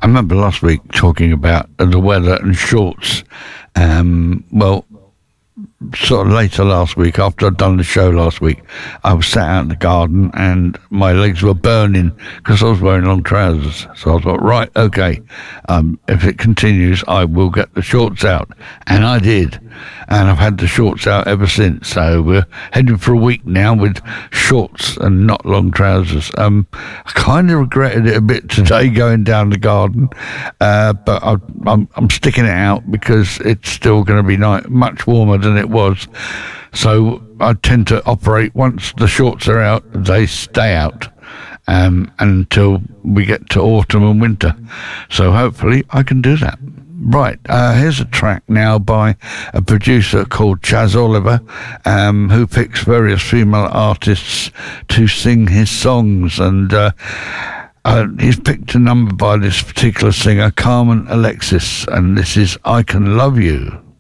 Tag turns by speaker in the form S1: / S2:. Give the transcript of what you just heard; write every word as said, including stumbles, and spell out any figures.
S1: I remember last week talking about the weather and shorts. Um, well, sort of later last week, after I'd done the show last week, I was sat out in the garden and my legs were burning because I was wearing long trousers. So I thought, right, okay, um, if it continues, I will get the shorts out. And I did. And I've had the shorts out ever since. So we're heading for a week now with shorts and not long trousers. Um, I kind of regretted it a bit today going down the garden, uh, but I, I'm, I'm sticking it out because it's still going to be nice, much warmer than it was. So I tend to operate, once the shorts are out, they stay out um, until we get to autumn and winter. So hopefully I can do that. Right, uh, here's a track now by a producer called Chaz Oliver, um, who picks various female artists to sing his songs, and uh, uh, he's picked a number by this particular singer, Carmen Alexis, and this is I Can Love You.